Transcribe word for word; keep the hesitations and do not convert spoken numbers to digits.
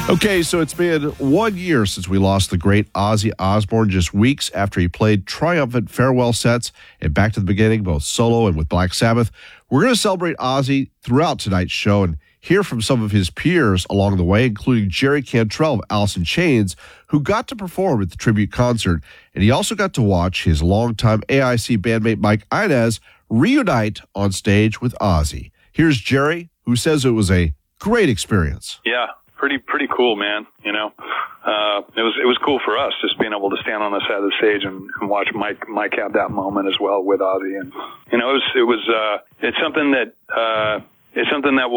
Okay, so it's been one year since we lost the great Ozzy Osbourne, just weeks after he played triumphant farewell sets and Back to the Beginning, both solo and with Black Sabbath. We're going to celebrate Ozzy throughout tonight's show and hear from some of his peers along the way, including Jerry Cantrell of Alice in Chains, who got to perform at the tribute concert. And he also got to watch his longtime A I C bandmate Mike Inez reunite on stage with Ozzy. Here's Jerry, who says it was a great experience. Yeah. Pretty, pretty cool, man. You know, uh, it was, it was cool for us just being able to stand on the side of the stage and, and watch Mike, Mike have that moment as well with Ozzy. And, you know, it was, it was, uh, it's something that, uh, it's something that will